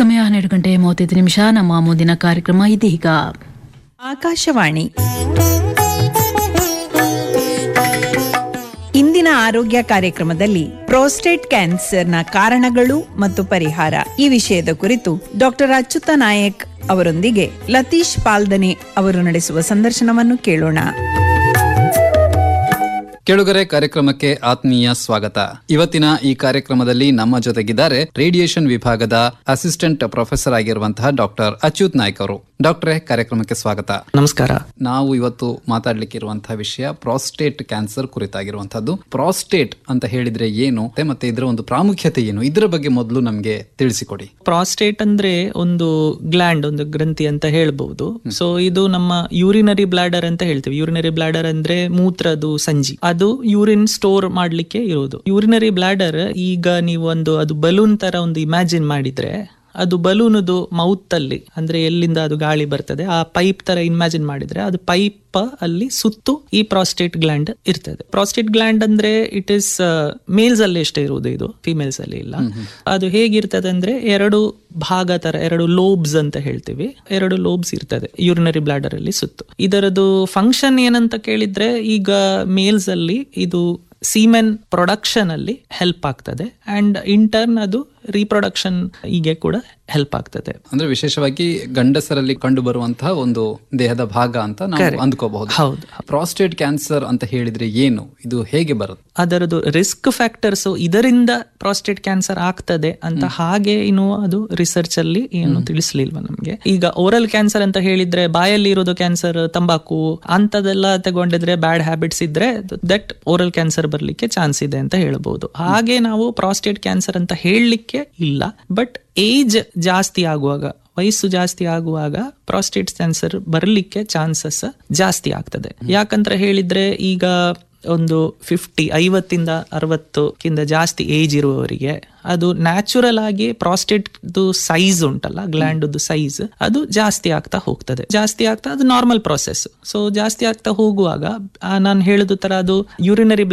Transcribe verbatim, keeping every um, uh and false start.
ಸಮಯ ಹನ್ನೆರಡು ಗಂಟೆ ಮೂವತ್ತೈದು ನಿಮಿಷ. ನಮ್ಮ ಮುಂದಿನ ಕಾರ್ಯಕ್ರಮ ಇದೀಗ. ಆಕಾಶವಾಣಿ ಇಂದಿನ ಆರೋಗ್ಯ ಕಾರ್ಯಕ್ರಮದಲ್ಲಿ ಪ್ರೋಸ್ಟೇಟ್ ಕ್ಯಾನ್ಸರ್ನ ಕಾರಣಗಳು ಮತ್ತು ಪರಿಹಾರ ಈ ವಿಷಯದ ಕುರಿತು ಡಾಕ್ಟರ್ ಅಚ್ಯುತ ನಾಯಕ್ ಅವರೊಂದಿಗೆ ಲತೀಶ್ ಪಾಲ್ದನೆ ಅವರು ನಡೆಸುವ ಸಂದರ್ಶನವನ್ನು ಕೇಳೋಣ. ಕೇಳುಗರೆ, ಕಾರ್ಯಕ್ರಮಕ್ಕೆ ಆತ್ಮೀಯ ಸ್ವಾಗತ. ಇವತ್ತಿನ ಈ ಕಾರ್ಯಕ್ರಮದಲ್ಲಿ ನಮ್ಮ ಜೊತೆಗಿದ್ದಾರೆ ರೇಡಿಯೇಷನ್ ವಿಭಾಗದ ಅಸಿಸ್ಟೆಂಟ್ ಪ್ರೊಫೆಸರ್ ಆಗಿರುವಂತಹ ಡಾಕ್ಟರ್ ಅಚ್ಯುತ್ ನಾಯ್ಕ್ ಅವರು. ಡಾಕ್ಟರೇ, ಕಾರ್ಯಕ್ರಮಕ್ಕೆ ಸ್ವಾಗತ. ನಮಸ್ಕಾರ. ನಾವು ಇವತ್ತು ಮಾತಾಡ್ಲಿಕ್ಕೆ ಇರುವಂತಹ ವಿಷಯ ಪ್ರಾಸ್ಟೇಟ್ ಕ್ಯಾನ್ಸರ್ ಕುರಿತಾಗಿರುವಂತಹದ್ದು. ಪ್ರಾಸ್ಟೇಟ್ ಅಂತ ಹೇಳಿದ್ರೆ ಏನು ಮತ್ತೆ ಇದರ ಒಂದು ಪ್ರಾಮುಖ್ಯತೆ ಏನು, ಇದರ ಬಗ್ಗೆ ಮೊದಲು ನಮ್ಗೆ ತಿಳಿಸಿಕೊಡಿ. ಪ್ರಾಸ್ಟೇಟ್ ಅಂದ್ರೆ ಒಂದು ಗ್ಲ್ಯಾಂಡ್, ಒಂದು ಗ್ರಂಥಿ ಅಂತ ಹೇಳ್ಬಹುದು. ಸೊ ಇದು ನಮ್ಮ ಯೂರಿನರಿ ಬ್ಲಾಡರ್ ಅಂತ ಹೇಳ್ತೀವಿ. ಯೂರಿನರಿ ಬ್ಲಾಡರ್ ಅಂದ್ರೆ ಮೂತ್ರದು ಸಂಜಿ, ಅದು ಯೂರಿನ್ ಸ್ಟೋರ್ ಮಾಡ್ಲಿಕ್ಕೆ ಇರೋದು. ಯೂರಿನರಿ ಬ್ಲಾಡರ್ ಈಗ ನೀವು ಒಂದು ಅದು ಬಲೂನ್ ತರ ಒಂದು ಇಮ್ಯಾಜಿನ್ ಮಾಡಿದ್ರೆ, ಅದು ಬಲೂನದು ಮೌತ್ ಅಲ್ಲಿ ಅಂದ್ರೆ ಎಲ್ಲಿಂದ ಅದು ಗಾಳಿ ಬರ್ತದೆ ಆ ಪೈಪ್ ತರ ಇಮ್ಯಾಜಿನ್ ಮಾಡಿದ್ರೆ, ಅದು ಪೈಪ್ ಅಲ್ಲಿ ಸುತ್ತು ಈ ಪ್ರಾಸ್ಟೇಟ್ ಗ್ಲ್ಯಾಂಡ್ ಇರ್ತದೆ. ಪ್ರಾಸ್ಟೇಟ್ ಗ್ಲ್ಯಾಂಡ್ ಅಂದ್ರೆ ಇಟ್ ಇಸ್ ಮೇಲ್ಸ್ ಅಲ್ಲಿ ಎಷ್ಟೇ ಇರುವುದು, ಇದು ಫಿಮೇಲ್ಸ್ ಅಲ್ಲಿ ಇಲ್ಲ. ಅದು ಹೇಗಿರ್ತದೆ ಅಂದ್ರೆ ಎರಡು ಭಾಗ ತರ, ಎರಡು ಲೋಬ್ಸ್ ಅಂತ ಹೇಳ್ತೀವಿ, ಎರಡು ಲೋಬ್ಸ್ ಇರ್ತದೆ ಯೂರಿನರಿ ಬ್ಲಾಡರ್ ಅಲ್ಲಿ ಸುತ್ತು. ಇದರದು ಫಂಕ್ಷನ್ ಏನಂತ ಕೇಳಿದ್ರೆ, ಈಗ ಮೇಲ್ಸ್ ಅಲ್ಲಿ ಇದು ಸೀಮೆನ್ ಪ್ರೊಡಕ್ಷನ್ ಅಲ್ಲಿ ಹೆಲ್ಪ್ ಆಗ್ತದೆ ಅಂಡ್ ಇಂಟರ್ನ್ ಅದು ರೀಪ್ರೊಡಕ್ಷನ್ ಹೀಗೆ ಕೂಡ ಹೆಲ್ಪ್ ಆಗ್ತದೆ. ಅಂದ್ರೆ ವಿಶೇಷವಾಗಿ ಗಂಡಸರಲ್ಲಿ ಕಂಡು ಬರುವಂತಹ ಒಂದು ದೇಹದ ಭಾಗ ಅಂತ ನಾವು ಅಂದ್ಕೋಬಹುದು. ಹೌದು. ಪ್ರಾಸ್ಟೇಟ್ ಕ್ಯಾನ್ಸರ್ ಅಂತ ಹೇಳಿದ್ರೆ ಏನು, ಇದು ಹೇಗೆ ಬರುತ್ತೆ, ಅದರದ್ದು ರಿಸ್ಕ್ ಫ್ಯಾಕ್ಟರ್ಸ್, ಇದರಿಂದ ಪ್ರಾಸ್ಟೇಟ್ ಕ್ಯಾನ್ಸರ್ ಆಗ್ತದೆ ಅಂತ ಹಾಗೆ ಇನ್ನು ಅದು ರಿಸರ್ಚ್ ಅಲ್ಲಿ ಏನು ತಿಳಿಸ್ಲಿಲ್ವ ನಮ್ಗೆ. ಈಗ ಓರಲ್ ಕ್ಯಾನ್ಸರ್ ಅಂತ ಹೇಳಿದ್ರೆ ಬಾಯಲ್ಲಿ ಇರೋದು ಕ್ಯಾನ್ಸರ್, ತಂಬಾಕು ಅಂತದೆಲ್ಲ ತಗೊಂಡಿದ್ರೆ, ಬ್ಯಾಡ್ ಹ್ಯಾಬಿಟ್ಸ್ ಇದ್ರೆ ದಟ್ ಓರಲ್ ಕ್ಯಾನ್ಸರ್ ಬರ್ಲಿಕ್ಕೆ ಚಾನ್ಸ್ ಇದೆ ಅಂತ ಹೇಳ್ಬಹುದು. ಹಾಗೆ ನಾವು ಪ್ರಾಸ್ಟೇಟ್ ಕ್ಯಾನ್ಸರ್ ಅಂತ ಹೇಳಲಿಕ್ಕೆ ಇಲ್ಲ. ಬಟ್ ಏಜ್ ಜಾಸ್ತಿ ಆಗುವಾಗ, ವಯಸ್ಸು ಜಾಸ್ತಿ ಆಗುವಾಗ ಪ್ರಾಸ್ಟೇಟ್ ಕ್ಯಾನ್ಸರ್ ಬರಲಿಕ್ಕೆ ಚಾನ್ಸಸ್ ಜಾಸ್ತಿ ಆಗ್ತದೆ. ಯಾಕಂತ ಹೇಳಿದ್ರೆ, ಈಗ ಒಂದು ಫಿಫ್ಟಿ ಐವತ್ತಿಂದ ಅರವತ್ತಕ್ಕಿಂತ ಜಾಸ್ತಿ ಏಜ್ ಇರುವವರಿಗೆ ಅದು ನ್ಯಾಚುರಲ್ ಆಗಿ ಪ್ರಾಸ್ಟೇಟ್ ಸೈಜ್ ಉಂಟಲ್ಲ, ಗ್ಲ್ಯಾಂಡ್ ಸೈಜ್ ಅದು ಜಾಸ್ತಿ ಆಗ್ತಾ ಹೋಗ್ತದೆ. ಜಾಸ್ತಿ ಆಗ್ತಾ ಅದು ನಾರ್ಮಲ್ ಪ್ರೊಸೆಸ್. ಸೊ ಜಾಸ್ತಿ ಆಗ್ತಾ ಹೋಗುವಾಗ ನಾನು ಹೇಳಿದ ತರ ಅದು ಯೂರಿನರಿ